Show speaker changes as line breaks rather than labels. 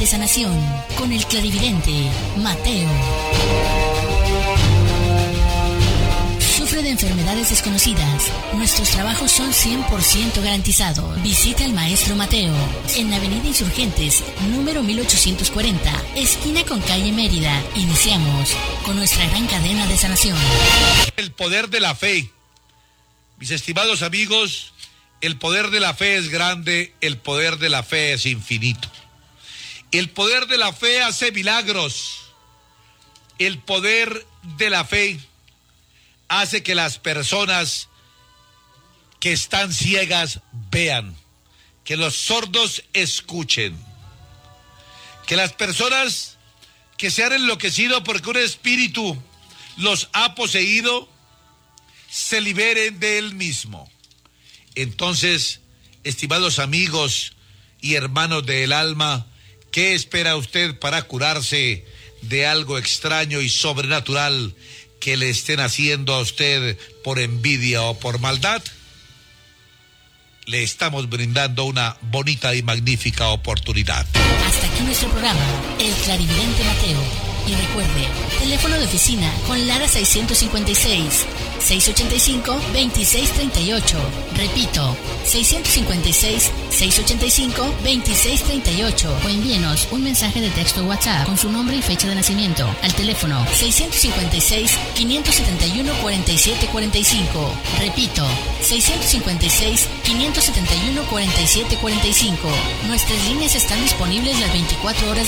sanación con el clarividente Mateo. Sufre de enfermedades desconocidas. Nuestros trabajos son 100% garantizados. Visita al maestro Mateo en Avenida Insurgentes, número 1840, esquina con calle Mérida. Iniciamos con nuestra gran cadena de sanación.
El poder de la fe. Mis estimados amigos, el poder de la fe es grande, el poder de la fe es infinito. El poder de la fe hace milagros. El poder de la fe hace que las personas que están ciegas vean, que los sordos escuchen, que las personas que se han enloquecido porque un espíritu los ha poseído se liberen de él mismo. Entonces, estimados amigos y hermanos del alma, ¿qué espera usted para curarse de algo extraño y sobrenatural que le estén haciendo a usted por envidia o por maldad? Le estamos brindando una bonita y magnífica oportunidad.
Hasta aquí nuestro programa, El Clarividente Mateo. Y recuerde, teléfono de oficina con Lara 656-685-2638. Repito, 656-685-2638. O envíenos un mensaje de texto WhatsApp con su nombre y fecha de nacimiento al teléfono 656-571-4745. Repito, 656-571-4745. Nuestras líneas están disponibles las 24 horas